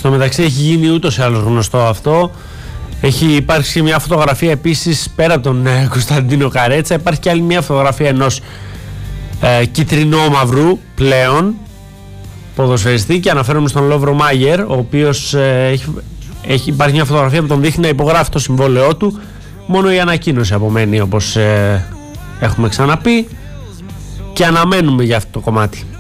Στο μεταξύ έχει γίνει ούτως ή άλλως γνωστό αυτό. Έχει υπάρξει μια φωτογραφία επίσης πέρα από τον Κωνσταντίνο Καρέτσα. Υπάρχει και άλλη μια φωτογραφία ενός κυτρινόμαυρου πλέον ποδοσφαιριστή, και αναφέρομαι στον Λόβρο Μάγερ, ο οποίος υπάρχει μια φωτογραφία που τον δείχνει να υπογράφει το συμβόλαιό του. Μόνο η ανακοίνωση απομένει, όπως έχουμε ξαναπεί, και αναμένουμε για αυτό το κομμάτι.